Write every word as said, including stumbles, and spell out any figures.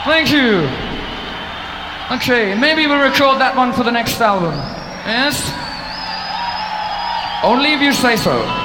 Thank you. Okay, maybe we'll record that one for the next album. Yes? Only if you say so.